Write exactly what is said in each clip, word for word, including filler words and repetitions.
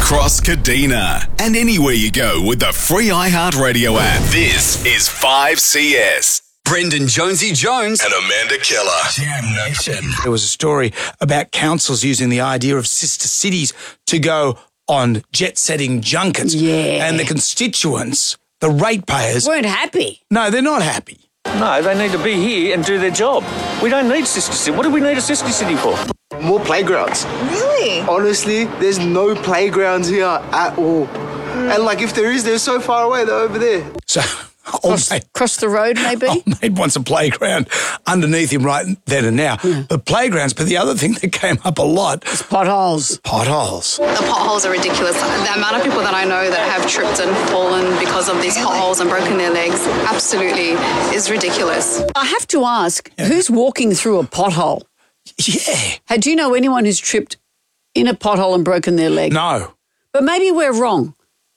across Kadina and anywhere you go with the free iHeartRadio app. This is five C S. Brendan Jonesy Jones and Amanda Keller. Jam Nation. There was a story about councils using the idea of sister cities to go on jet-setting junkets. Yeah. And the constituents, the ratepayers... weren't happy. No, they're not happy. No, they need to be here and do their job. We don't need sister city. What do we need a sister city for? More playgrounds. Really? Honestly, there's no playgrounds here at all. Mm. And like if there is, they're so far away, they're over there. So... Cross, mate, cross the road, maybe? Old mate wants a playground underneath him right then and now. Yeah. But playgrounds, but the other thing that came up a lot... It's potholes. Potholes. The potholes are ridiculous. The amount of people that I know that have tripped and fallen because of these potholes and broken their legs absolutely is ridiculous. I have to ask, yeah. who's walking through a pothole? Yeah. Hey, do you know anyone who's tripped in a pothole and broken their leg? No. But maybe we're wrong.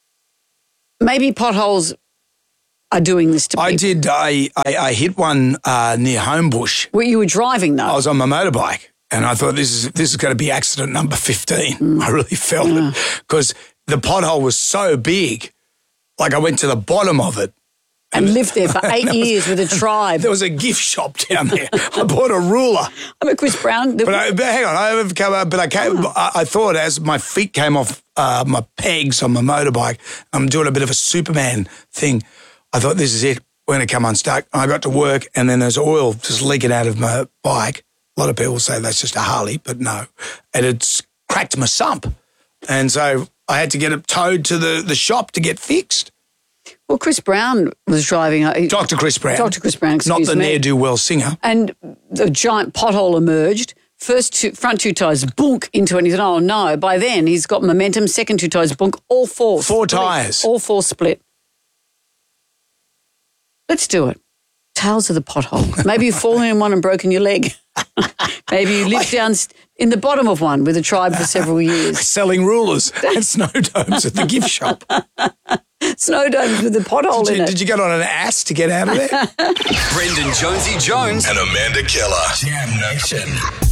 Maybe potholes... are doing this to people. I did. I, I, I hit one uh, near Homebush. Well, you were driving, though. I was on my motorbike, and I thought this is this is going to be accident number fifteen. Mm. I really felt yeah. it because the pothole was so big. Like I went to the bottom of it. And, and lived there for eight years was, with a tribe. There was a gift shop down there. I bought a ruler. I'm a Chris Brown. But, I, but hang on, I haven't come up. But I came. Oh. I, I thought as my feet came off uh, my pegs on my motorbike, I'm doing a bit of a Superman thing. I thought, this is it. We're going to come unstuck. I got to work, and then there's oil just leaking out of my bike. A lot of people say that's just a Harley, but no. And it's cracked my sump. And so I had to get it towed to the, the shop to get fixed. Well, Chris Brown was driving. Uh, Doctor Chris Brown. Doctor Chris Brown, excuse me. Not the ne'er-do-well singer. And the giant pothole emerged. First two, front two tyres, boonk into it. And he said, oh, no. By then, he's got momentum. Second two tyres, boonk. All four. Four split. tyres. All four split. Let's do it. Tales of the pothole. Maybe you've fallen in one and broken your leg. Maybe you lived down in the bottom of one with a tribe for several years. Selling rulers and snow domes at the gift shop. Snow domes with a pothole did you, in it. Did you get on an ass to get out of there? Brendan Jonesy Jones and Amanda Keller. Jam Nation.